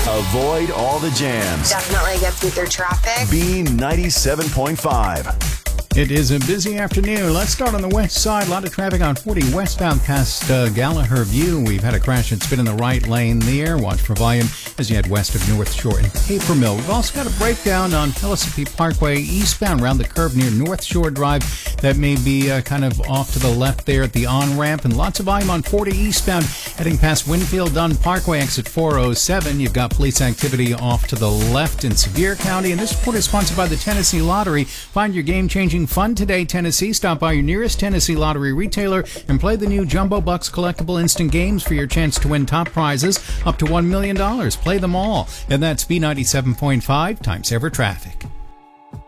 Avoid all the jams. Definitely gets me through traffic. B97.5. It is a busy afternoon. Let's start on the west side. A lot of traffic on 40 westbound past Gallagher View. We've had a crash that's been in the right lane there. Watch for volume as you head west of North Shore and Paper Mill. We've also got a breakdown on Pellissippi Parkway eastbound around the curve near North Shore Drive. That may be kind of off to the left there at the on-ramp. And lots of volume on 40 eastbound heading past Winfield Dunn Parkway, exit 407. You've got police activity off to the left in Sevier County. And this report is sponsored by the Tennessee Lottery. Find your game-changing fun today, Tennessee. Stop by your nearest Tennessee Lottery retailer and play the new Jumbo Bucks collectible instant games for your chance to win top prizes up to $1 million. Play them all. And that's B97.5 times ever traffic.